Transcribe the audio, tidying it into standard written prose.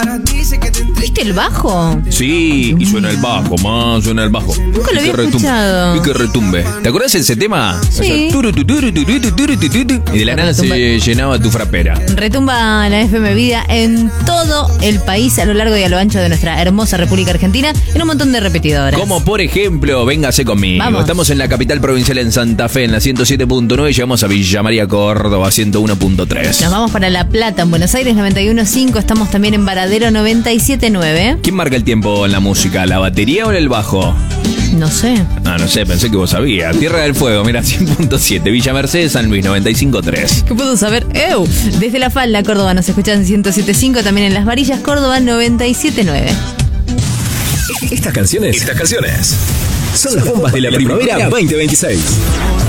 ¿Viste el bajo? Sí, y suena el bajo, más suena el bajo. Nunca lo había escuchado. Y que retumbe. ¿Te acordás de ese tema? Sí. Y de la nada se llenaba tu frapera. Retumba la FM Vida en todo el país, a lo largo y a lo ancho de nuestra hermosa República Argentina, en un montón de repetidoras. Como por ejemplo, véngase conmigo. Vamos. Estamos en la capital provincial, en Santa Fe, en la 107.9, y llegamos a Villa María, Córdoba, 101.3. Nos vamos para La Plata, en Buenos Aires, 91.5. Estamos también en Varadero, 97.9. ¿Quién marca el tiempo en la música? ¿La batería o el bajo? No sé. Ah, no sé, pensé que vos sabías. Tierra del Fuego, mira, 100.7. Villa Mercedes, San Luis, 95.3. ¿Qué puedo saber? Desde La Falda, Córdoba, nos escuchan 107.5. También en Las Varillas, Córdoba, 97.9. Estas canciones son las bombas de la primavera 2026.